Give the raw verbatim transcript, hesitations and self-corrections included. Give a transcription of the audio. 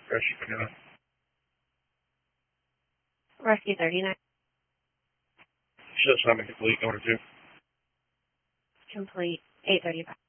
Rescue thirty-nine. Rescue thirty-nine. Show assignment complete, order two. Complete. eight thirty-five.